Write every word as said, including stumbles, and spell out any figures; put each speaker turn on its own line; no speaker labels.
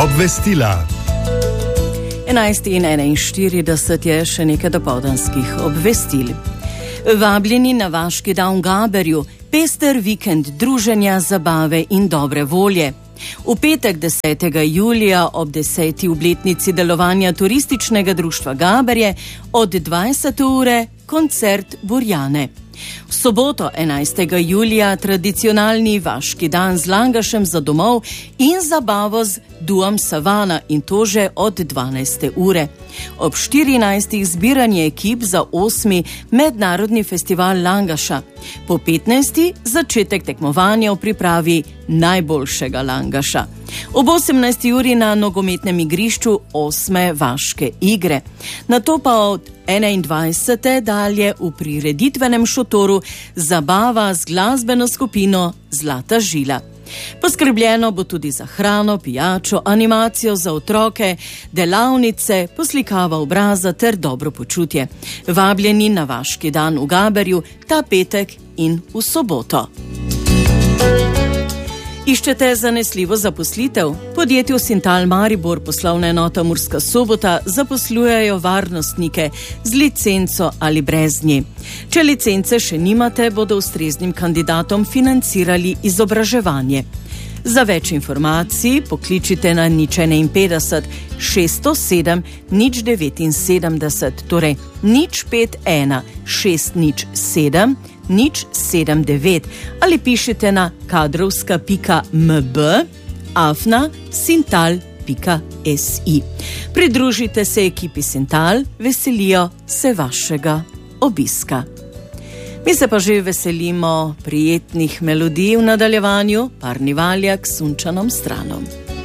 Obvestila.
enajst in enainštirideset je še nekaj dopoldanskih obvestil. Vabljeni na vaški dan v Gaberju, pester vikend druženja, zabave in dobre volje. V petek desetega julija ob deseti obletnici delovanja turističnega društva Gaberje od dvajsete ure koncert Burjane. V soboto enajstega julija tradicionalni vaški dan z langašem za domov in zabavo z duom Savana, in to že od dvanajste ure. Ob štirinajstih zbiranje ekip za osmi mednarodni festival langaša. Po petnajsti začetek tekmovanja v pripravi najboljšega langaša. Ob osemnajsti uri na nogometnem igrišču osme vaške igre. Nato pa od enaindvajsete dalje v prireditvenem šotoru zabava z glasbeno skupino Zlata žila. Poskrbljeno bo tudi za hrano, pijačo, animacijo za otroke, delavnice, poslikava obraza ter dobro počutje. Vabljeni na vaški dan v Gaberju ta petek in v soboto. Iščete zanesljivo zaposlitev? Podjetju Sintal Maribor poslovna enota Murska Sobota zaposlujejo varnostnike z licenco ali brez nje. Če licence še nimate, bodo ustreznim kandidatom financirali izobraževanje. Za več informacij pokličite na nič enainpetdeset šeststo sedem nič devetinsedemdeset, torej nič pet ena šest nič sedem nič sedem devet ali pišite na kadrovska pika mb afna sintal pika si. Pridružite se ekipi Sintal, veselijo se vašega obiska. Mi se pa že veselimo prijetnih melodij v nadaljevanju, Parni valjak s sunčanom stranom.